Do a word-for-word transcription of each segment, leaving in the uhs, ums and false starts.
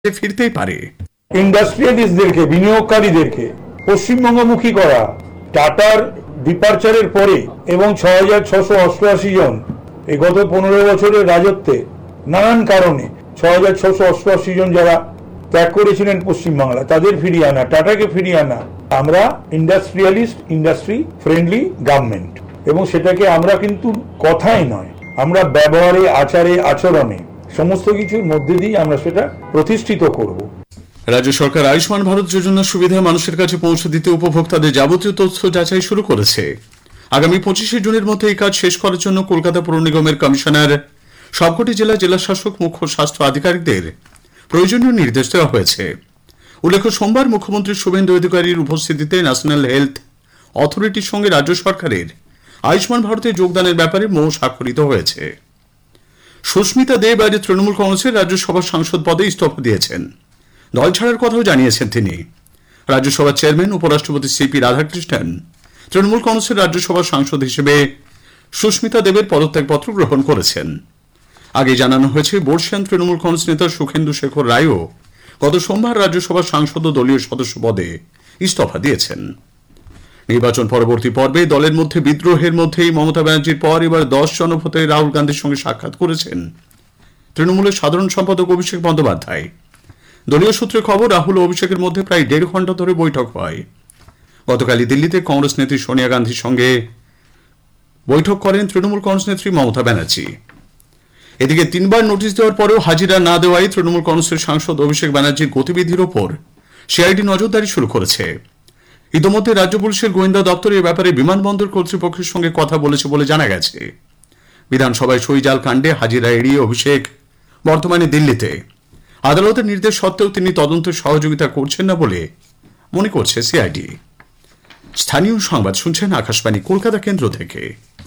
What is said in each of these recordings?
ফিরতেই পারে। ইন্ডাস্ট্রিয়ালিস্টদেরকে, বিনিয়োগকারীদেরকে পশ্চিমবঙ্গমুখী করা টাটার ডিপারচারের পরে এবং ছ হাজার ছশো অষ্টআশি জন এই গত পনেরো বছরের রাজত্বে নানান কারণে ছ হাজার ছশো অষ্টআশি জন যারা ত্যাগ করেছিলেন পশ্চিমবাংলা তাদের ফিরিয়ে আনা, টাটাকে ফিরিয়ে আনা। আমরা ইন্ডাস্ট্রিয়ালিস্ট, ইন্ডাস্ট্রি ফ্রেন্ডলি গভর্নমেন্ট, এবং সেটাকে আমরা কিন্তু কথাই নয়, আমরা ব্যবহারে, আচারে, আচরণে সমস্ত কিছুর মধ্যে দিয়ে আমরা সেটা প্রতিষ্ঠিত করব। রাজ্য সরকার আয়ুষ্মান ভারত যোজনার সুবিধা মানুষের কাছে পৌঁছে দিতে উপভোক্তাদের যাবতীয় তথ্য যাচাই শুরু করেছে। আগামী পঁচিশে জুনের মধ্যে এই কাজ শেষ করার জন্য কলকাতা পৌর নিগমের কমিশনার সবকটি জেলা জেলা শাসক, মুখ্য স্বাস্থ্য আধিকারিকদের প্রয়োজনীয় নির্দেশ দেওয়া হয়েছে। উল্লেখ্য, সোমবার মুখ্যমন্ত্রী শুভেন্দু অধিকারীর উপস্থিতিতে ন্যাশনাল হেলথ অথরিটির সঙ্গে রাজ্য সরকারের আয়ুষ্মান ভারতে যোগদানের ব্যাপারে মৌ স্বাক্ষরিত হয়েছে। সুস্মিতা দেব আজ তৃণমূল কংগ্রেসের রাজ্যসভার সাংসদ পদে ইস্তফা দিয়েছেন। দল ছাড়ার কথাও জানিয়েছেন তিনি। রাজ্যসভার চেয়ারম্যান উপরাষ্ট্রপতি সিপি রাধাকৃষ্ণন তৃণমূল কংগ্রেসের রাজ্যসভার সাংসদ হিসেবে সুস্মিতা দেবের পদত্যাগপত্র গ্রহণ করেছেন। আগে জানানো হয়েছে, বর্ষিয়ান তৃণমূল কংগ্রেস নেতা সুখেন্দু শেখর রায়ও গত সোমবার রাজ্যসভার সাংসদ ও দলীয় সদস্য পদে ইস্তফা দিয়েছেন। নির্বাচন পরবর্তী পর্বে দলের মধ্যে বিদ্রোহের মধ্যেই মমতা ব্যানার্জির পর এবার দশ জনপথে রাহুল গান্ধীর সঙ্গে সাক্ষাৎ করেছেন তৃণমূলের সাধারণ সম্পাদক অভিষেক বন্দ্যোপাধ্যায়। দলীয় সূত্রে খবর, রাহুল ও অভিষেকের মধ্যে প্রায় দেড় ঘন্টা ধরে বৈঠক হয়। গতকালই দিল্লিতে কংগ্রেস নেত্রী সোনিয়া গান্ধীর সঙ্গে বৈঠক করেন তৃণমূল কংগ্রেস নেত্রী মমতা ব্যানার্জি। এদিকে তিনবার নোটিশ দেওয়ার পরেও হাজিরা না দেওয়ায় তৃণমূল কংগ্রেসের সাংসদ অভিষেক ব্যানার্জির গতিবিধির ওপর সিআইডি নজরদারি শুরু করেছে। ইতিমধ্যে রাজ্য পুলিশের গোয়েন্দা দপ্তর এ ব্যাপারে বিমানবন্দর কর্তৃপক্ষের সঙ্গে কথা বলেছে বলে জানা গেছে। বিধানসভায় সইজাল কাণ্ডে হাজিরা এড়িয়ে অভিষেক বর্তমানে দিল্লিতে। আদালতের নির্দেশ সত্ত্বেও তিনি তদন্তে সহযোগিতা করছেন না বলে মনে করছে সিআইডি। স্থানীয় সংবাদ শুনছেন আকাশবাণী কলকাতা কেন্দ্র থেকে।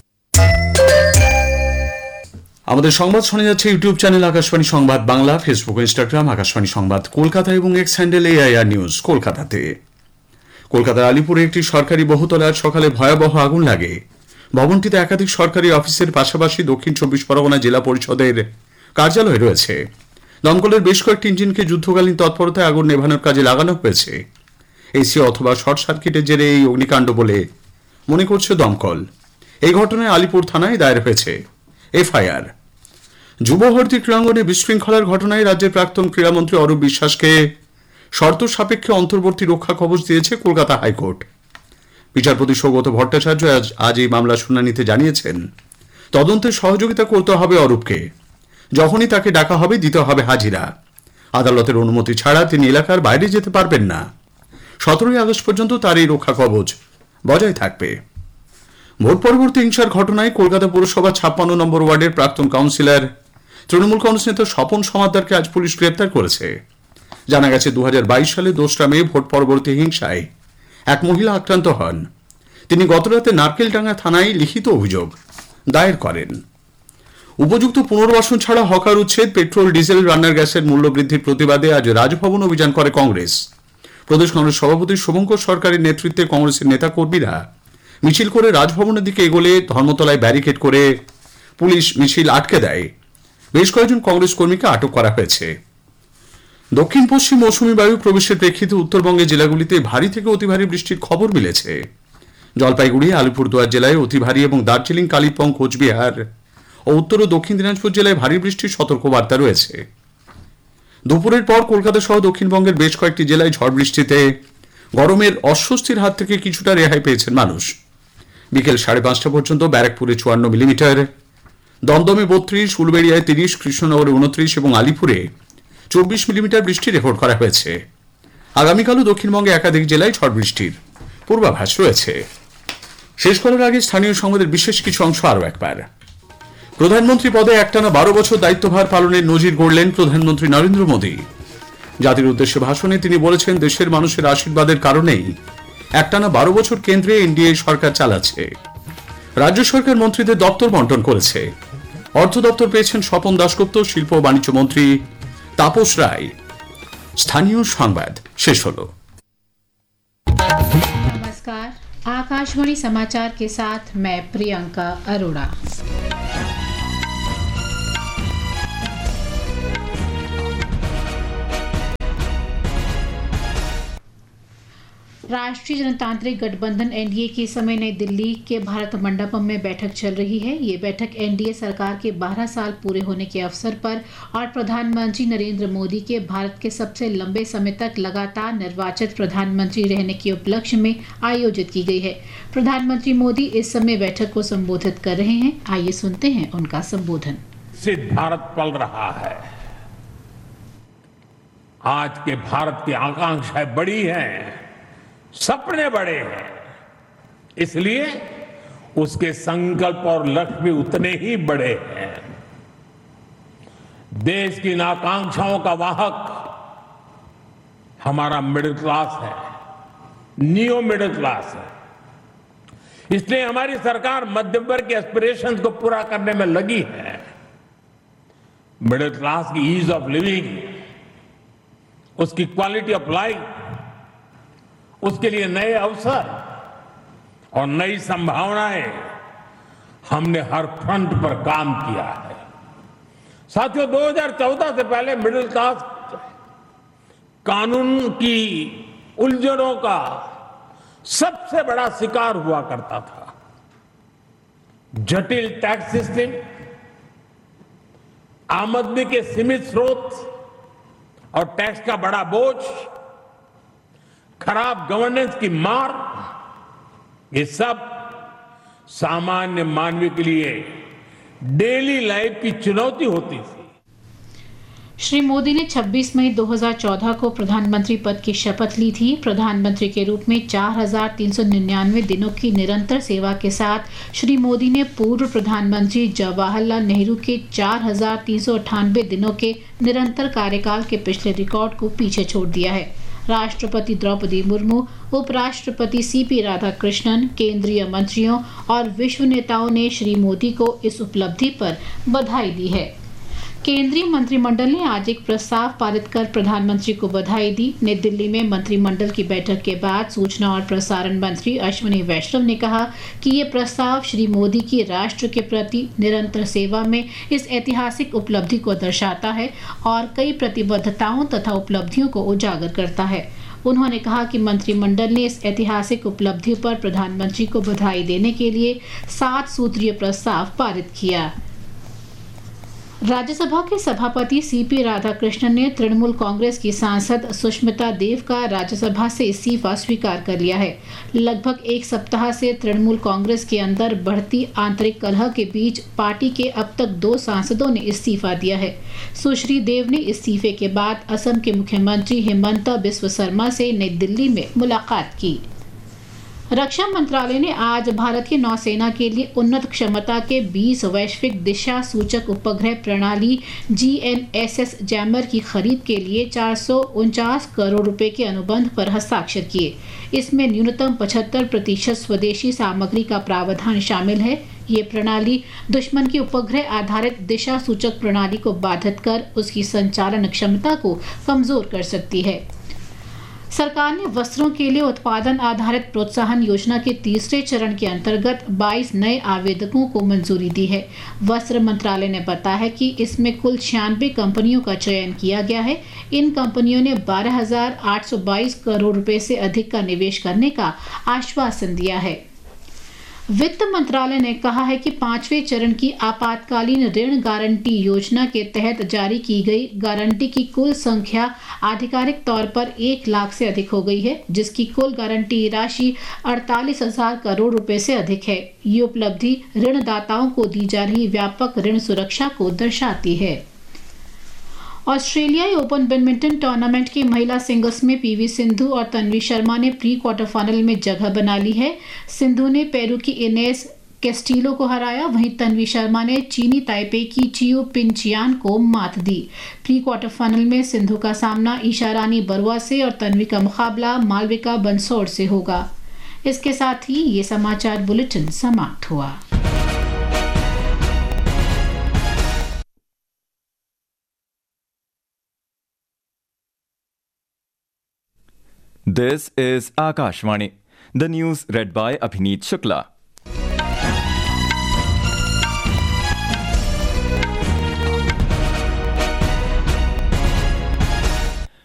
আমাদের সংবাদ শোনা যাচ্ছে ইউটিউব চ্যানেল আকাশবাণী সংবাদ বাংলা, ফেসবুক, ইনস্টাগ্রাম আকাশবাণী সংবাদ কলকাতা এবং এক্স হ্যান্ডেল এআইআর নিউজ কলকাতাতে। কলকাতার আলিপুরে একটি সরকারি বহুতলায় আজ সকালে ভয়াবহ আগুন লাগে। ভবনটিতে একাধিক সরকারি অফিসের পাশাপাশি দক্ষিণ চব্বিশ পরগনা জেলা পরিষদের কার্যালয় রয়েছে। দমকলের বেশ কয়েকটি ইঞ্জিনকে যুদ্ধকালীন তৎপরতায় আগুন নেভানোর কাজে লাগানো হয়েছে। এসি অথবা শর্ট সার্কিটের জেরে এই অগ্নিকাণ্ড বলে মনে করছে দমকল। এই ঘটনায় আলিপুর থানায় দায়ের হয়েছে এফআইআর। যুবভারতী ক্রীড়াঙ্গনে বিশৃঙ্খলার ঘটনায় রাজ্যের প্রাক্তন ক্রীড়ামন্ত্রী অরূপ বিশ্বাসকে শর্ত সাপেক্ষে অন্তর্বর্তী রক্ষা কবচ দিয়েছে কলকাতা হাইকোর্ট। বিচারপতি সৌগত ভট্টাচার্য আজ এই মামলা শুনানিতে জানিয়েছেন, তদন্তে সহযোগিতা করতে হবে অরূপকে। যখনই তাকে ডাকা হবে দিতে হবে হাজিরা। আদালতের অনুমতি ছাড়া তিনি এলাকার বাইরে যেতে পারবেন না। সতেরোই আগস্ট পর্যন্ত তার এই রক্ষা কবচ বজায় থাকবে। ভোট পরবর্তী হিংসার ঘটনায় কলকাতা পুরসভা ছাপ্পান্ন নম্বর ওয়ার্ডের প্রাক্তন কাউন্সিলর তৃণমূল কংগ্রেস নেতা স্বপন সমাদ্দারকে আজ পুলিশ গ্রেপ্তার করেছে। জানা গেছে, দু হাজার বাইশ সালে দোসরা মে ভোট পরবর্তী হিংসায় এক মহিলা আক্রান্ত হন। তিনি গতরাতে নারকেলডাঙ্গা থানায় লিখিত অভিযোগ দায়ের করেন। উপযুক্ত পুনর্বাসন ছাড়া হকার উচ্ছেদ, পেট্রোল ডিজেল রান্নার গ্যাসের মূল্য বৃদ্ধির প্রতিবাদে আজ রাজভবন অভিযান করে কংগ্রেস। প্রদেশ কংগ্রেস সভাপতি শুভঙ্কর সরকারের নেতৃত্বে কংগ্রেসের নেতা কর্মীরা মিছিল করে রাজভবনের দিকে এগোলে ধর্মতলায় ব্যারিকেড করে পুলিশ মিছিল আটকে দেয়। বেশ কয়েকজন কংগ্রেস কর্মীকে আটক করা হয়েছে। দক্ষিণ পশ্চিম মৌসুমী বায়ু প্রবেশের প্রেক্ষিতে উত্তরবঙ্গের জেলাগুলিতে ভারী থেকে অতি ভারী বৃষ্টির খবর মিলেছে। জলপাইগুড়ি, আলিপুরদুয়ার জেলায় অতি ভারী এবং দার্জিলিং, কালিম্পং, কোচবিহার ও উত্তর ও দক্ষিণ দিনাজপুর জেলায় ভারী বৃষ্টির সতর্কবার্তা রয়েছে। দুপুরের পর কলকাতা সহ দক্ষিণবঙ্গের বেশ কয়েকটি জেলায় ঝড় বৃষ্টিতে গরমের অস্বস্তির হাত থেকে কিছুটা রেহাই পেয়েছেন মানুষ। বিকেল সাড়ে পাঁচটা পর্যন্ত ব্যারাকপুরে চুয়ান্ন মিলিমিটার, দমদমে বত্রিশ, উলবেড়িয়ায় তিরিশ, কৃষ্ণনগরে উনত্রিশ এবং আলিপুরে চব্বিশ মিলিমিটার বৃষ্টি রেকর্ড করা হয়েছে। আগামীকালও দক্ষিণবঙ্গে একাধিক জেলায় ঝড় বৃষ্টির পূর্বাভাস রয়েছে। শেষ করার আগে স্থানীয় সংবাদের বিশেষ কিছু অংশ আরও একবার। প্রধানমন্ত্রী পদে একটানা বারো বছর দায়িত্বভার পালনের নজির গড়লেন প্রধানমন্ত্রী নরেন্দ্র মোদী। জাতির উদ্দেশ্যে ভাষণে তিনি বলেছেন, দেশের মানুষের আশীর্বাদের কারণেই একটানা বারো বছর কেন্দ্রে এনডিএ সরকার চালাচ্ছে। রাজ্য সরকার মন্ত্রীদের দপ্তর বন্টন করেছে। অর্থ দপ্তর পেয়েছেন স্বপন দাশগুপ্ত, শিল্প ও বাণিজ্য মন্ত্রী তাপস রায়। স্থানীয় সংবাদ শেষ হল। नमस्कार, आकाशवाणी समाचार के साथ मैं प्रियंका अरोड़ा। राष्ट्रीय जनतांत्रिक गठबंधन एनडीए के समय नई दिल्ली के भारत मंडपम में बैठक चल रही है। ये बैठक एनडीए सरकार के बारह साल पूरे होने के अवसर पर और प्रधानमंत्री नरेंद्र मोदी के भारत के सबसे लंबे समय तक लगातार निर्वाचित प्रधानमंत्री रहने के उपलक्ष्य में आयोजित की गई है। प्रधानमंत्री मोदी इस समय बैठक को संबोधित कर रहे हैं। आइए सुनते हैं उनका संबोधन। विकसित भारत पल रहा है। आज के भारत की आकांक्षाएं बड़ी हैं, सपने बड़े हैं, इसलिए उसके संकल्प और लक्ष्य भी उतने ही बड़े हैं। देश की इन आकांक्षाओं का वाहक हमारा मिडिल क्लास है, नियो मिडिल क्लास है। इसलिए हमारी सरकार मध्यम वर्ग के एस्पिरेशंस को पूरा करने में लगी है। मिडिल क्लास की ईज ऑफ लिविंग, उसकी क्वालिटी ऑफ लाइफ, उसके लिए नए अवसर और नई संभावनाएं हमने हर फ्रंट पर काम किया है। साथियों, दो हज़ार चौदह से पहले मिडिल क्लास कानून की उलझनों का सबसे बड़ा शिकार हुआ करता था। जटिल टैक्स सिस्टम, आमदनी के सीमित स्रोत और टैक्स का बड़ा बोझ, खराब गवर्नेंस की मार, ये सब सामान्य मानवीय के लिए डेली लाइफ की चुनौती होती थी। श्री मोदी ने छब्बीस मई दो हज़ार चौदह को प्रधानमंत्री पद की शपथ ली थी। प्रधानमंत्री के रूप में चार हजार तीन सौ निन्यानवे दिनों की निरंतर सेवा के साथ श्री मोदी ने पूर्व प्रधानमंत्री जवाहरलाल नेहरू के चार हजार तीन सौ अट्ठानवे दिनों के निरंतर कार्यकाल के पिछले रिकॉर्ड को पीछे छोड़ दिया है। राष्ट्रपति द्रौपदी मुर्मू, उपराष्ट्रपति सीपी राधाकृष्णन, केंद्रीय मंत्रियों और विश्व नेताओं ने श्री मोदी को इस उपलब्धि पर बधाई दी है। केंद्रीय मंत्रिमंडल ने आज एक प्रस्ताव पारित कर प्रधानमंत्री को बधाई दी। नई दिल्ली में मंत्रिमंडल की बैठक के बाद सूचना और प्रसारण मंत्री अश्विनी वैष्णव ने कहा कि ये प्रस्ताव श्री मोदी की राष्ट्र के प्रति निरंतर सेवा में इस ऐतिहासिक उपलब्धि को दर्शाता है और कई प्रतिबद्धताओं तथा उपलब्धियों को उजागर करता है। उन्होंने कहा कि मंत्रिमंडल ने इस ऐतिहासिक उपलब्धि पर प्रधानमंत्री को बधाई देने के लिए सात सूत्रीय प्रस्ताव पारित किया। राज्यसभा के सभापति सीपी राधाकृष्णन ने तृणमूल कांग्रेस की सांसद सुष्मिता देव का राज्यसभा से इस्तीफा स्वीकार कर लिया है। लगभग एक सप्ताह से तृणमूल कांग्रेस के अंदर बढ़ती आंतरिक कलह के बीच पार्टी के अब तक दो सांसदों ने इस्तीफा दिया है। सुश्री देव ने इस्तीफे के बाद असम के मुख्यमंत्री हिमंता बिस्वा शर्मा से नई दिल्ली में मुलाकात की। रक्षा मंत्रालय ने आज भारत की नौसेना के लिए उन्नत क्षमता के बीस वैश्विक दिशा सूचक उपग्रह प्रणाली G N S S jammer की खरीद के लिए चार सौ उनचास करोड़ रुपए के अनुबंध पर हस्ताक्षर किए। इसमें न्यूनतम पचहत्तर प्रतिशत स्वदेशी सामग्री का प्रावधान शामिल है। ये प्रणाली दुश्मन की उपग्रह आधारित दिशा सूचक प्रणाली को बाधित कर उसकी संचालन क्षमता को कमजोर कर सकती है। सरकार ने वस्त्रों के लिए उत्पादन आधारित प्रोत्साहन योजना के तीसरे चरण के अंतर्गत बाईस नए आवेदकों को मंजूरी दी है। वस्त्र मंत्रालय ने बताया है कि इसमें कुल छियानवे कंपनियों का चयन किया गया है। इन कंपनियों ने बारह हजार आठ सौ बाईस करोड़ रुपए से अधिक का निवेश करने का आश्वासन दिया है। वित्त मंत्रालय ने कहा है कि पांचवें चरण की आपातकालीन ऋण गारंटी योजना के तहत जारी की गई गारंटी की कुल संख्या आधिकारिक तौर पर एक लाख से अधिक हो गई है, जिसकी कुल गारंटी राशि अड़तालीस हजार करोड़ रुपए से अधिक है। ये उपलब्धि ऋणदाताओं को दी जा रही व्यापक ऋण सुरक्षा को दर्शाती है। ऑस्ट्रेलियाई ओपन बैडमिंटन टूर्नामेंट की महिला सिंगल्स में पीवी सिंधु और तन्वी शर्मा ने प्री क्वार्टर फाइनल में जगह बना ली है। सिंधु ने पेरू की इनेस कैस्टिलो को हराया, वहीं तन्वी शर्मा ने चीनी ताइपे की चियो पिंचियान को मात दी। प्री क्वार्टर फाइनल में सिंधु का सामना ईशा रानी बरुआ से और तन्वी का मुकाबला मालविका बंसोड़ से होगा। इसके साथ ही ये समाचार बुलेटिन समाप्त हुआ। This is Akashvani. The news read by Abhineet Shukla.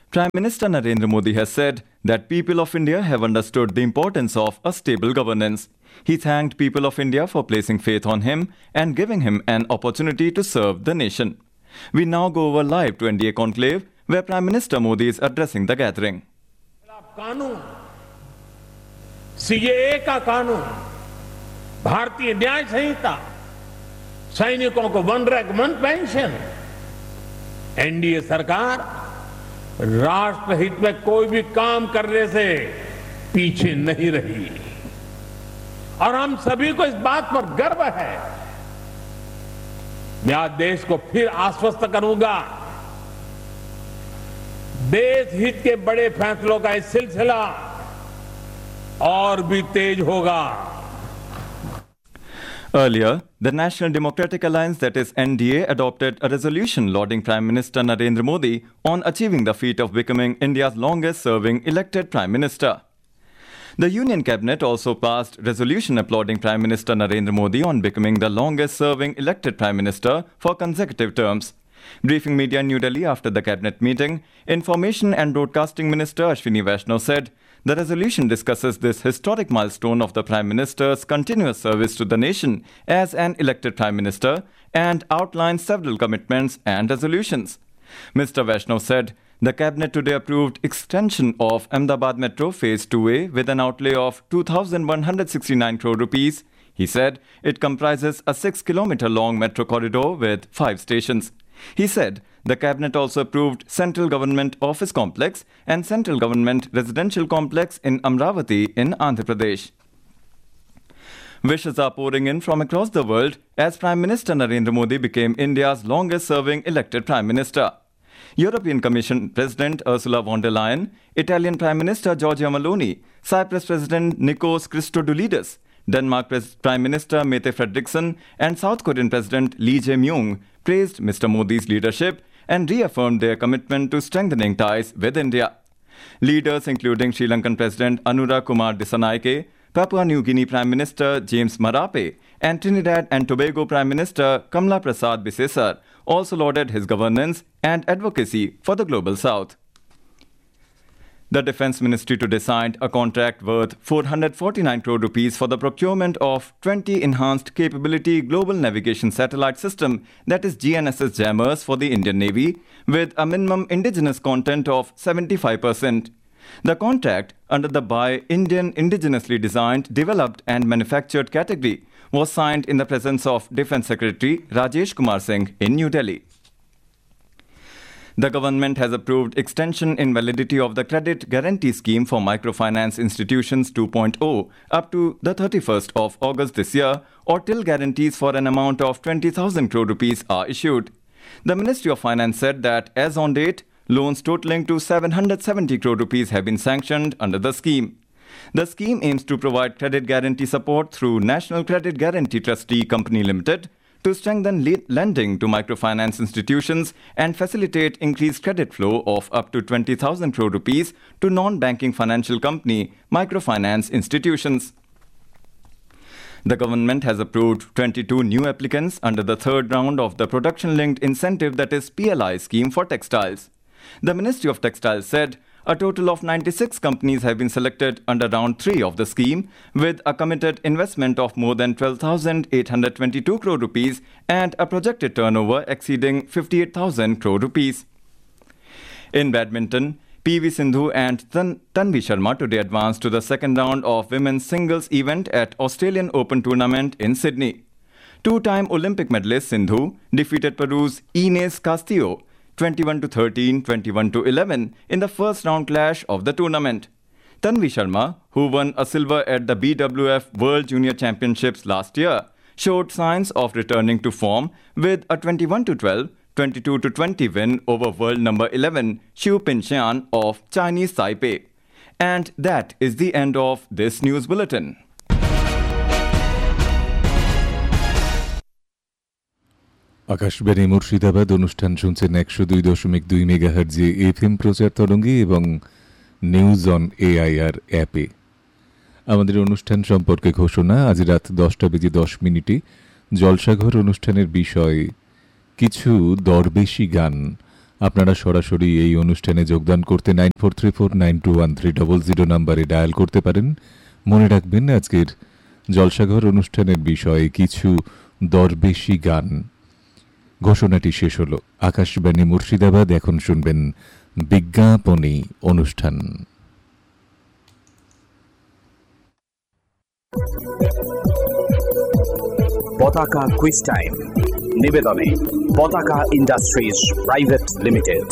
Prime Minister Narendra Modi has said that people of India have understood the importance of a stable governance. He thanked people of India for placing faith on him and giving him an opportunity to serve the nation. We now go over live to N D A conclave, where Prime Minister Modi is addressing the gathering. कानून, सी ए ए का कानून, भारतीय न्याय संहिता, सैनिकों को one rank one pension, N D A सरकार राष्ट्रहित में कोई भी काम करने से पीछे नहीं रही और हम सभी को इस बात पर गर्व है। मैं आज देश को फिर आश्वस्त करूंगा, देश हित के बड़े फैसलों का इस सिलसिला और भी तेज होगा। Earlier, the National Democratic Alliance, that is N D A, adopted a resolution lauding Prime Minister Narendra Modi on achieving the feat of becoming India's longest-serving elected Prime Minister. The Union Cabinet also passed resolution applauding Prime Minister Narendra Modi on becoming the longest-serving elected Prime Minister for consecutive terms. Briefing media in New Delhi after the Cabinet meeting, Information and Broadcasting Minister Ashwini Vaishnaw said the resolution discusses this historic milestone of the Prime Minister's continuous service to the nation as an elected Prime Minister and outlines several commitments and resolutions. Mister Vaishnaw said the Cabinet today approved extension of Ahmedabad Metro Phase two A with an outlay of two thousand one hundred sixty-nine crore rupees. He said it comprises a six kilometer long metro corridor with five stations. He said the Cabinet also approved Central Government Office Complex and Central Government Residential Complex in Amravati in Andhra Pradesh. Wishes are pouring in from across the world as Prime Minister Narendra Modi became India's longest-serving elected Prime Minister. European Commission President Ursula von der Leyen, Italian Prime Minister Giorgia Meloni, Cyprus President Nikos Christodoulidis, Denmark Pres- Prime Minister Mette Frederiksen and South Korean President Lee Jae-myung praised Mister Modi's leadership and reaffirmed their commitment to strengthening ties with India. Leaders including Sri Lankan President Anura Kumar Dissanayake, Papua New Guinea Prime Minister James Marape and Trinidad and Tobago Prime Minister Kamla Prasad Bisesar also lauded his governance and advocacy for the Global South. The Defence Ministry today signed a contract worth four hundred forty-nine crore rupees for the procurement of twenty enhanced capability global navigation satellite system, that is G N S S jammers, for the Indian Navy with a minimum indigenous content of seventy-five percent. The contract under the Buy Indian Indigenously Designed, Developed and Manufactured category was signed in the presence of Defence Secretary Rajesh Kumar Singh in New Delhi. The government has approved extension in validity of the Credit Guarantee Scheme for Microfinance Institutions two point oh up to the thirty-first of August this year, or till guarantees for an amount of twenty thousand crore rupees are issued. The Ministry of Finance said that as on date, loans totaling to seven hundred seventy crore rupees have been sanctioned under the scheme. The scheme aims to provide credit guarantee support through National Credit Guarantee Trustee Company Limited to strengthen le- lending to microfinance institutions and facilitate increased credit flow of up to twenty thousand crore rupees to non-banking financial company microfinance institutions. The government has approved twenty-two new applicants under the third round of the Production-Linked Incentive, that is P L I scheme for textiles. The Ministry of Textiles said a total of ninety-six companies have been selected under round three of the scheme, with a committed investment of more than twelve thousand eight hundred twenty-two crore rupees and a projected turnover exceeding fifty-eight thousand crore rupees. In badminton, P V Sindhu and Tan- Tanvi Sharma today advanced to the second round of women's singles event at Australian Open Tournament in Sydney. Two-time Olympic medalist Sindhu defeated Peru's Inés Castillo twenty-one to thirteen, twenty-one to eleven in the first round clash of the tournament. Tanvi Sharma, who won a silver at the B W F World Junior Championships last year, showed signs of returning to form with a twenty-one to twelve, twenty-two to twenty win over world number eleven Xu Pinxian of Chinese Taipei. And that is the end of this news bulletin. Akashvani Murshidabad অনুষ্ঠান শুনছেন একশো দুই দশমিক দুই মেগাহার্জে F M প্রচার তরঙ্গে এবং news on AIR অ্যাপে। আমাদের অনুষ্ঠান সম্পর্কে ঘোষণা, আজ রাত দশটা বেজে দশ মিনিটে জলসাঘর অনুষ্ঠানের বিষয় কিছু দরবেশি গান আপনারা সরাসরি এই অনুষ্ঠানে যোগদান করতে nine four three four nine two one three double zero নাম্বারে ডায়াল করতে পারেন। মনে রাখবেন আজকের জলসাঘর অনুষ্ঠানের বিষয়ে কিছু দরবেশি গান। ঘোষণাটি শেষ হলো। আকাশবাণী মুর্শিদাবাদ, এখন শুনবেন বিজ্ঞাপনী অনুষ্ঠান। পতাকা কুইজ টাইম নিবেদনে পতাকা ইন্ডাস্ট্রিজ প্রাইভেট লিমিটেড।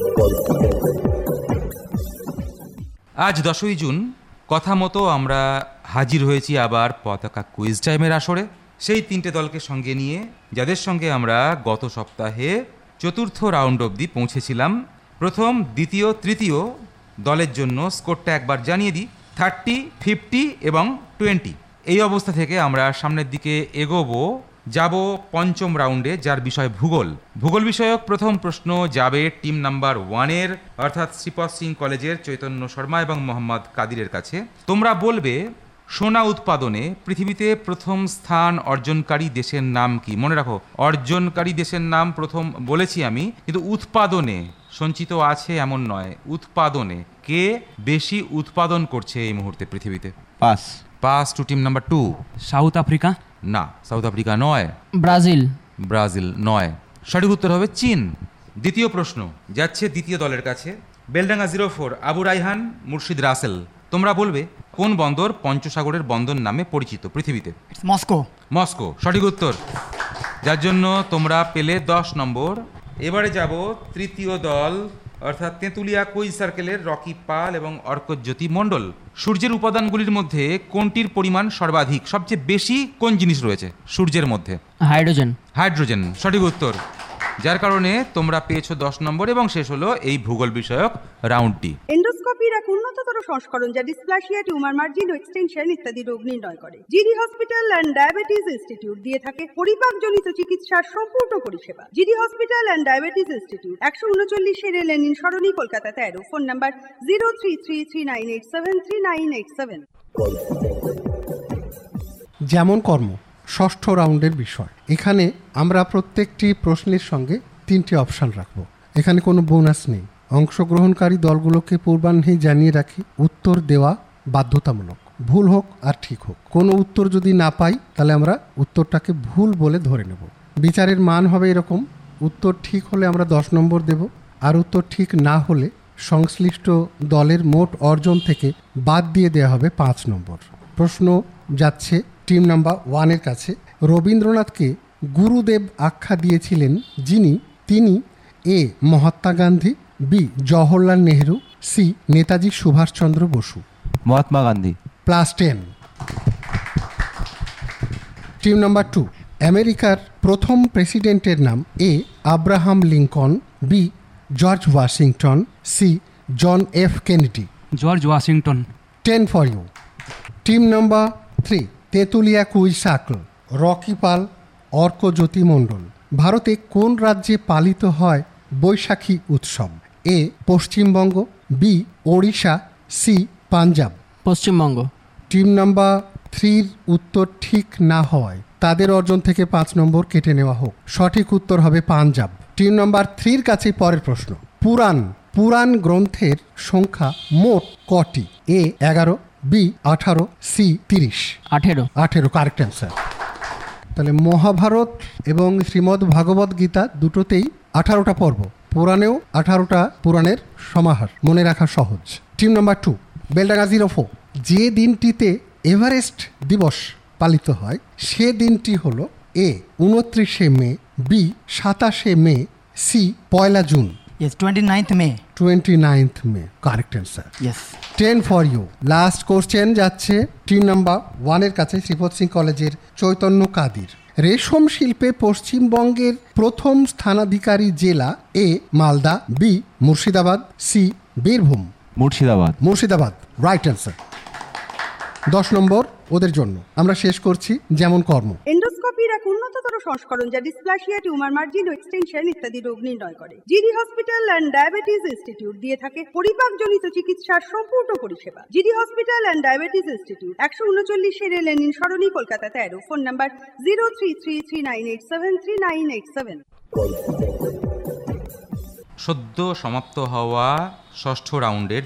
আজ দশই জুন, কথা মতো আমরা হাজির হয়েছি আবার পতাকা কুইজ টাইমের আসরে, সেই তিনটে দলকে সঙ্গে নিয়ে যাদের সঙ্গে আমরা গত সপ্তাহে চতুর্থ রাউন্ড অবধি পৌঁছেছিলাম। প্রথম, দ্বিতীয়, তৃতীয় দলের জন্য স্কোরটা একবার জানিয়ে দিই, থার্টি, ফিফটি এবং টোয়েন্টি। এই অবস্থা থেকে আমরা সামনের দিকে এগোবো, যাব পঞ্চম রাউন্ডে, যার বিষয় ভূগোল। ভূগোল বিষয়ক প্রথম প্রশ্ন যাবে টিম নাম্বার ওয়ানের, অর্থাৎ শ্রীপদ সিং কলেজের চৈতন্য শর্মা এবং মোহাম্মদ কাদিরের কাছে। তোমরা বলবে সোনা উৎপাদনে পৃথিবীতে প্রথম স্থান অর্জনকারী দেশের নাম কি? মনে রাখো, অর্জনকারী দেশের নাম প্রথম বলেছি আমি, কিন্তু উৎপাদনে সঞ্চিত আছে এমন নয়, উৎপাদনে কে বেশি উৎপাদন করছে এই মুহূর্তে পৃথিবীতে? Pass. Pass to team number two. South Africa? না, সাউথ আফ্রিকা নয়। ব্রাজিল? ব্রাজিল নয়। সঠিক উত্তর হবে চীন। দ্বিতীয় প্রশ্ন যাচ্ছে দ্বিতীয় দলের কাছে, বেলডাঙ্গা জিরো ফোর, আবু রাইহান, মুর্শিদ রাসেল। তোমরা বলবে কোন বন্দর পঞ্চসাগরের বন্দর নামে পরিচিত পৃথিবীতে? মস্কো। মস্কো সঠিক উত্তর, যার জন্য তোমরা পেলে দশ নম্বর। এবারে যাব তৃতীয় দল, অর্থাৎ তেঁতুলিয়া কুইজ সার্কেলের রকি পাল এবং অর্কজ্যোতি মণ্ডল। সূর্যের উপাদানগুলির মধ্যে কোনটির পরিমাণ সর্বাধিক? সবচেয়ে বেশি কোন জিনিস রয়েছে সূর্যের মধ্যে? হাইড্রোজেন। হাইড্রোজেন সঠিক উত্তর, যার কারণে তোমরা পেয়েছো দশ নম্বর এবং শেষ হলো এই ভূগোল বিষয়ক রাউন্ডটি। এন্ডোস্কোপির এক উন্নততর সংস্করণ যা ডিসপ্লাসিয়া, টিউমার মার্জিন ও এক্সটেনশন ইত্যাদি রোগ নির্ণয় করে। GD hospital and diabetes institute দিয়ে থাকে পরিপাকজনিত চিকিৎসার সম্পূর্ণ পরিষেবা। GD hospital and diabetes institute, একশো উনচল্লিশে লেনিন সরণি, কলকাতা তেরো। Phone number zero three three three nine eight seven three nine eight seven. যেমন কর্ম ষষ্ঠ রাউন্ডের বিষয়। এখানে আমরা প্রত্যেকটি প্রশ্নের সঙ্গে তিনটি অপশান রাখব। এখানে কোনো বোনাস নেই। অংশগ্রহণকারী দলগুলোকে পূর্বাহ্নেই জানিয়ে রাখি, উত্তর দেওয়া বাধ্যতামূলক, ভুল হোক আর ঠিক হোক। কোনো উত্তর যদি না পাই তাহলে আমরা উত্তরটাকে ভুল বলে ধরে নেব। বিচারের মান হবে এরকম, উত্তর ঠিক হলে আমরা দশ নম্বর দেব, আর উত্তর ঠিক না হলে সংশ্লিষ্ট দলের মোট অর্জন থেকে বাদ দিয়ে দেওয়া হবে পাঁচ নম্বর। প্রশ্ন যাচ্ছে টিম নাম্বার ওয়ানের কাছে। রবীন্দ্রনাথকে গুরুদেব আখ্যা দিয়েছিলেন যিনি? তিনি এ Mahatma Gandhi, B Jawaharlal Nehru, C Netaji Subhash Chandra Basu. Mahatma Gandhi. Plus ten. Team number two, আমেরিকার প্রথম প্রেসিডেন্টের নাম? এ Abraham Lincoln, B George Washington, C John F Kennedy. George Washington. Ten for you. Team number three, Tetulia quiz circle, Rocky পাল, অর্কজ্যোতি মণ্ডল। ভারতে কোন রাজ্যে পালিত হয় বৈশাখী উৎসব? এ Paschimbanga, B Odisha, C Punjab. Paschimbanga. Team number থ্রির উত্তর ঠিক না হওয়ায় তাদের অর্জন থেকে পাঁচ নম্বর কেটে নেওয়া হোক। সঠিক উত্তর হবে পাঞ্জাব। টিম নাম্বার থ্রির কাছে পরের প্রশ্ন। পুরাণ পুরাণ গ্রন্থের সংখ্যা মোট কটি? এ এগারো, বি আঠারো, সি তিরিশ। আঠেরো। আঠেরো কারেক্ট অ্যান্সার। তাহলে মহাভারত এবং শ্রীমদ্ ভাগবত গীতা দুটোতেই আঠারোটা পর্ব, পুরাণেও আঠারোটা পুরাণের সমাহার, মনে রাখা সহজ। Team number two, Beldanga zero four. যে দিনটিতে এভারেস্ট দিবস পালিত হয় সে দিনটি হলো? এ উনত্রিশে মে, বি সাতাশে মে, C Poila June. Yes, twenty-ninth May. twenty-ninth May correct answer. Yes. Ten for you. Last question যাচ্ছে টিম নাম্বার ওয়ানের কাছে, শ্রীপদ সিং কলেজের চৈতন্য কাদির। রেশম শিল্পে পশ্চিমবঙ্গের প্রথম স্থানাধিকারী জেলা? এ Malda, B Murshidabad, C Birbhum. Murshidabad. Murshidabad right answer. দশ নম্বর ওদের জন্য। আমরা শেষ করছি যেমন কর্ম। এন্ডোস্কোপির এক উন্নততর সংস্করণ যা ডিসপ্লাসিয়া, টিউমার মার্জিন ও এক্সটেনশন ইত্যাদি রোগ নির্ণয় করে। GD hospital and diabetes institute দিয়ে থাকে পরিপাকজনিত চিকিৎসার সম্পূর্ণ পরিষেবা। GD hospital and diabetes institute, একশো উনচল্লিশে লেনিন সরণি, কলকাতা তেরো। Phone number zero three three three nine eight seven three nine eight seven. সদ্য সমাপ্ত হওয়া ষষ্ঠ রাউন্ডের